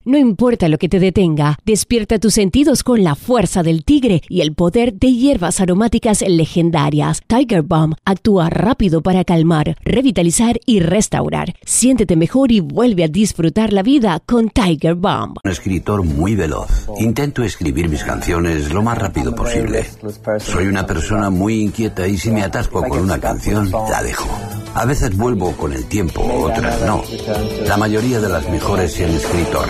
No importa lo que te detenga, despierta tus sentidos con la fuerza del tigre y el poder de hierbas aromáticas legendarias. Tiger Balm actúa rápido para calmar, revitalizar y restaurar. Siéntete mejor y vuelve a disfrutar la vida con Tiger Balm. Un escritor muy veloz. Intento escribir mis canciones lo más rápido posible. Soy una persona muy inquieta y si me atasco con una canción, la dejo. A veces vuelvo con el tiempo, otras no. La mayoría de las mejores se han escrito